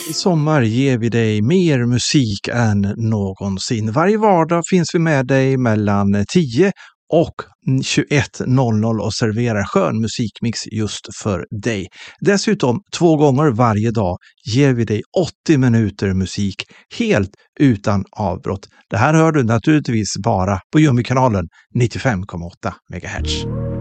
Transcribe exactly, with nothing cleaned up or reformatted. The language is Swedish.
I sommar ger vi dig mer musik än någonsin. Varje vardag finns vi med dig mellan tio och tjugoett noll noll och serverar skön musikmix just för dig. Dessutom två gånger varje dag ger vi dig åttio minuter musik helt utan avbrott. Det här hör du naturligtvis bara på Jummy-kanalen nittiofem komma åtta megahertz.